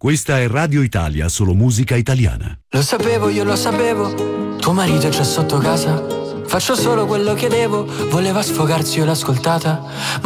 Questa è Radio Italia, solo musica italiana. Lo sapevo, io lo sapevo, tuo marito è già sotto casa. Faccio solo quello che devo, voleva sfogarsi, io l'ho ascoltata.